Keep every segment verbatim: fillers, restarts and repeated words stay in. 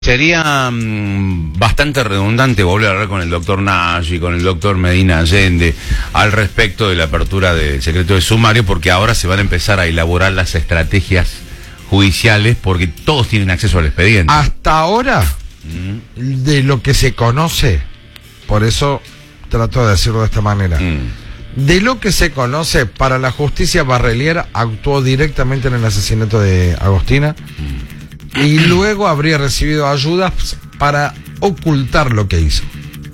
Sería mmm, bastante redundante volver a hablar con el doctor Nagy y con el doctor Medina Allende al respecto de la apertura del secreto de sumario, porque ahora se van a empezar a elaborar las estrategias judiciales, porque todos tienen acceso al expediente. Hasta ahora, mm. de lo que se conoce, por eso trato de decirlo de esta manera, mm. de lo que se conoce, para la justicia Barrelier actuó directamente en el asesinato de Agostina, mm. y luego habría recibido ayudas para ocultar lo que hizo.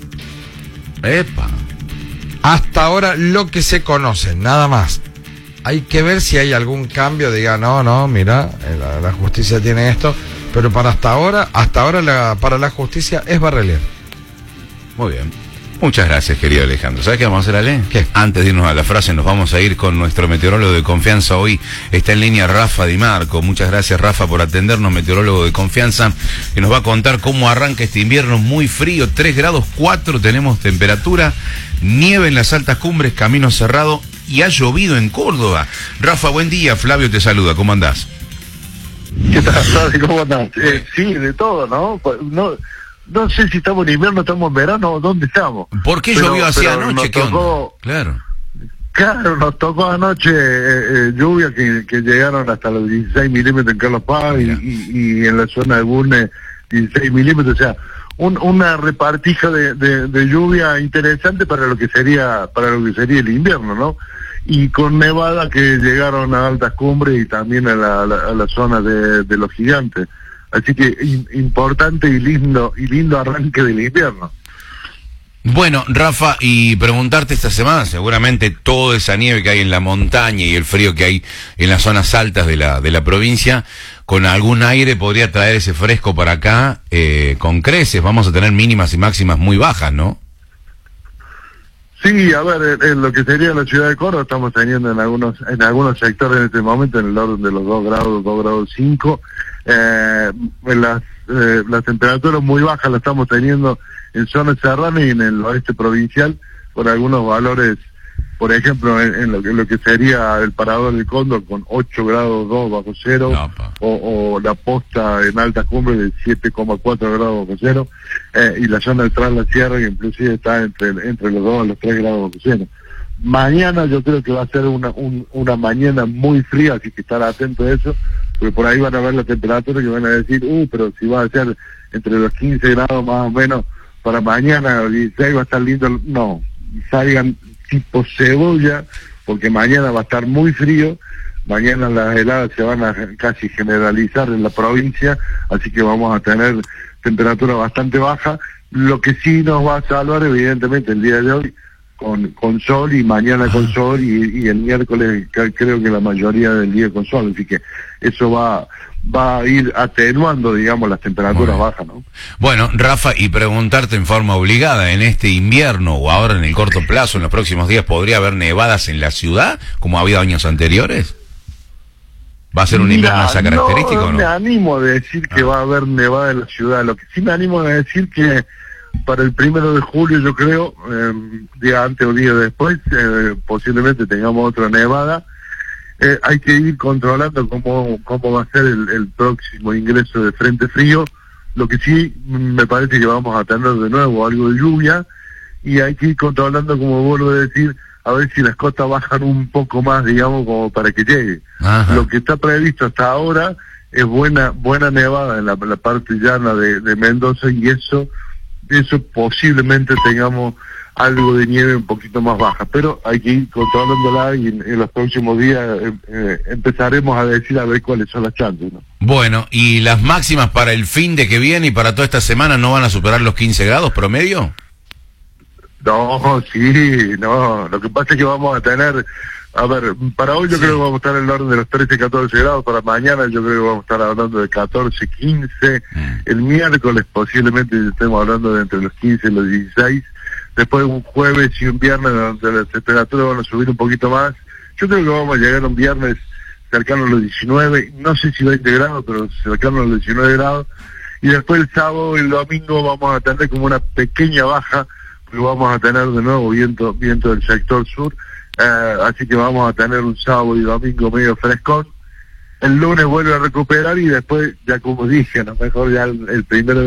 Epa. Hasta ahora lo que se conoce, nada más. Hay que ver si hay algún cambio, diga, no, no, mira, la, la justicia tiene esto, pero para hasta ahora, hasta ahora la, para la justicia es Barrelier. Muy bien. Muchas gracias, querido Alejandro. ¿Sabes qué vamos a hacer, Ale? ¿Qué? Antes de irnos a la frase, nos vamos a ir con nuestro meteorólogo de confianza. Hoy está en línea Rafa Di Marco. Muchas gracias, Rafa, por atendernos, meteorólogo de confianza, que nos va a contar cómo arranca este invierno muy frío, tres grados cuatro, tenemos temperatura, nieve en las altas cumbres, camino cerrado y ha llovido en Córdoba. Rafa, buen día. Flavio te saluda. ¿Cómo andás? ¿Qué tal, Flavio? ¿Cómo andás? Eh, sí, de todo, ¿no? No... No sé si estamos en invierno, estamos en verano, ¿dónde estamos? ¿Por qué pero, llovió así pero anoche? ¿Qué tocó, onda? Claro. Claro, nos tocó anoche eh, eh, lluvia que, que llegaron hasta los dieciséis milímetros en Carlos Paz y, y, y en la zona de Bulnes dieciséis milímetros, o sea, un, una repartija de, de, de lluvia interesante para lo que sería para lo que sería el invierno, ¿no? Y con nevada que llegaron a altas cumbres y también a la, a la, a la zona de, de los gigantes. Así que in, importante y lindo y lindo arranque del invierno. Bueno, Rafa, y preguntarte esta semana, seguramente toda esa nieve que hay en la montaña y el frío que hay en las zonas altas de la de la provincia, con algún aire podría traer ese fresco para acá, eh, con creces. Vamos a tener mínimas y máximas muy bajas, ¿no? Sí, a ver, en, en lo que sería la ciudad de Córdoba estamos teniendo en algunos en algunos sectores en este momento en el orden de los dos grados, dos grados cinco. Eh, las, eh, las temperaturas muy bajas las estamos teniendo en zonas serranas y en el oeste provincial, con algunos valores, por ejemplo, en, en, lo, que, en lo que sería el Parador del Cóndor con ocho grados dos bajo cero, no, o, o la Posta en alta cumbre de siete coma cuatro grados bajo cero, eh, y la zona detrás de la sierra que inclusive está entre, entre los dos y los tres grados bajo cero. Mañana yo creo que va a ser una, un, una mañana muy fría, así que estar atento a eso, porque por ahí van a ver la temperatura que van a decir, uh, pero si va a ser entre los quince grados más o menos para mañana, dieciséis va a estar lindo. No, salgan tipo cebolla, porque mañana va a estar muy frío, mañana las heladas se van a casi generalizar en la provincia, así que vamos a tener temperatura bastante baja. Lo que sí nos va a salvar, evidentemente, el día de hoy, con con sol, y mañana con sol, y, y el miércoles creo que la mayoría del día con sol, así que eso va va a ir atenuando, digamos, las temperaturas bueno. bajas, ¿no? Bueno, Rafa, y preguntarte en forma obligada, en este invierno o ahora en el corto plazo, en los próximos días, ¿podría haber nevadas en la ciudad, como ha habido años anteriores? ¿Va a ser un invierno esa característica o no? No me animo a decir que ah. va a haber nevada en la ciudad, lo que sí me animo a decir que para el primero de julio, yo creo, eh, día antes o día después, eh, posiblemente tengamos otra nevada. Eh, hay que ir controlando cómo, cómo va a ser el, el próximo ingreso de frente frío. Lo que sí me parece que vamos a tener de nuevo algo de lluvia, y hay que ir controlando, como vuelvo a decir, a ver si las costas bajan un poco más, digamos, como para que llegue. Ajá. Lo que está previsto hasta ahora es buena buena nevada en la, la parte llana de, de Mendoza, y eso eso posiblemente tengamos algo de nieve un poquito más baja, pero hay que ir controlándola, y en, en los próximos días eh, eh, empezaremos a decir a ver cuáles son las chances, ¿no? Bueno, ¿y las máximas para el fin de que viene y para toda esta semana no van a superar los quince grados promedio? No, sí, no, lo que pasa es que vamos a tener, a ver, para hoy yo sí. creo que vamos a estar en el orden de los trece, catorce grados, para mañana yo creo que vamos a estar hablando de catorce, quince, mm. el miércoles posiblemente estemos hablando de entre los quince y los dieciséis, después un jueves y un viernes donde las temperaturas van a subir un poquito más. Yo creo que vamos a llegar a un viernes cercano a los diecinueve, no sé si veinte grados, pero cercano a los diecinueve grados, y después el sábado y el domingo vamos a tener como una pequeña baja, porque vamos a tener de nuevo viento viento del sector sur, eh, así que vamos a tener un sábado y domingo medio frescón, el lunes vuelve a recuperar y después, ya como dije, a lo mejor ya el, el primero